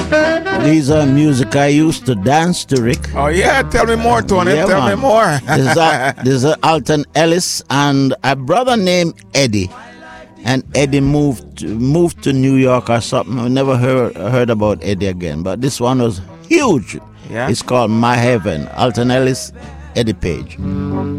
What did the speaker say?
These are music I used to dance to, Rick. Oh, yeah. Tell me more, Tony. Yeah, Tell me man. more. There's a Alton Ellis and a brother named Eddie. And Eddie moved to New York or something. I never heard about Eddie again. But this one was huge. Yeah. It's called My Heaven. Alton Ellis, Eddie Page.